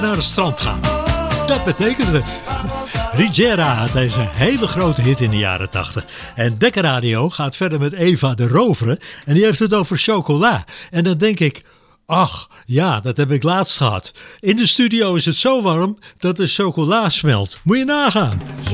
naar het strand gaan. Dat betekent het. Rigera had deze hele grote hit in de jaren 80. En Dekker Radio gaat verder met Eva de Rovere. En die heeft het over chocola. En dan denk ik, ach, ja, dat heb ik laatst gehad. In de studio is het zo warm dat de chocola smelt. Moet je nagaan.